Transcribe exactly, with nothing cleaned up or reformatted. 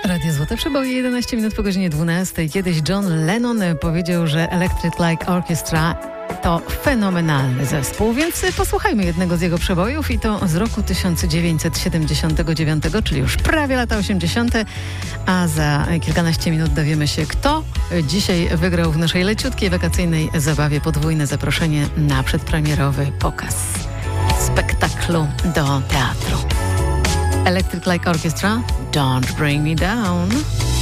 Radio Złote Przeboje, jedenaście minut po godzinie dwunastej. Kiedyś John Lennon powiedział, że Electric Light Orchestra to fenomenalny zespół, więc posłuchajmy jednego z jego przebojów i to z roku tysiąc dziewięćset siedemdziesiątego dziewiątego, czyli już prawie lata osiemdziesiąte, a za kilkanaście minut dowiemy się, kto dzisiaj wygrał w naszej leciutkiej wakacyjnej zabawie podwójne zaproszenie na przedpremierowy pokaz spektaklu do teatru. Electric Light Orchestra, Don't Bring Me Down.